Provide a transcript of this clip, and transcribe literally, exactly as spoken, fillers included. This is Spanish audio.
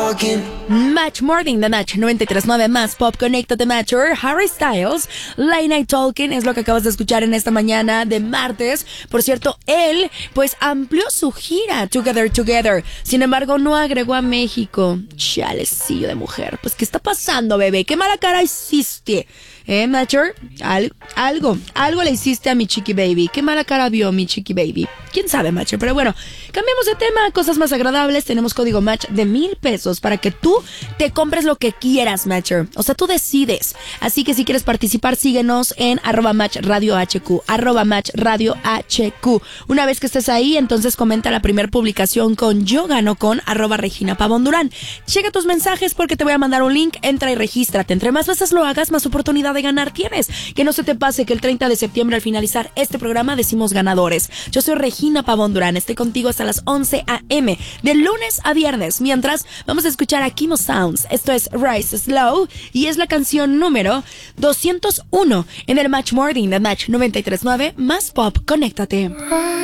Match Morning, The Match noventa y tres punto nueve más Pop, Conéctate Matcher, Harry Styles, Late Night Talking, es lo que acabas de escuchar en esta mañana de martes. Por cierto, él pues amplió su gira Together Together, sin embargo no agregó a México. Chalecillo de mujer, pues ¿qué está pasando, bebé? ¿Qué mala cara hiciste? ¿Eh, Matcher? Al, algo, algo le hiciste a mi chiqui baby. ¿Qué mala cara vio mi chiqui baby? ¿Quién sabe, Matcher? Pero bueno, cambiemos de tema, cosas más agradables. Tenemos código Match de mil pesos para que tú te compres lo que quieras, Matcher. O sea, tú decides. Así que si quieres participar, síguenos en arroba Match Radio H Q, arroba Match Radio H Q. Una vez que estés ahí, entonces comenta la primera publicación con Yo Gano con arroba Regina Pavón Durán. Checa tus mensajes porque te voy a mandar un link. Entra y regístrate. Entre más veces lo hagas, más oportunidad de ganar tienes. Que no se te pase que el treinta de septiembre, al finalizar este programa, decimos ganadores. Yo soy Regina Pavón Durán. Estoy contigo hasta las once a eme de lunes a viernes. Mientras, vamos a escuchar a Kimo Sounds. Esto es Rise Slow y es la canción número doscientos uno en el Match Morning de Match noventa y tres punto nueve más Pop. Conéctate.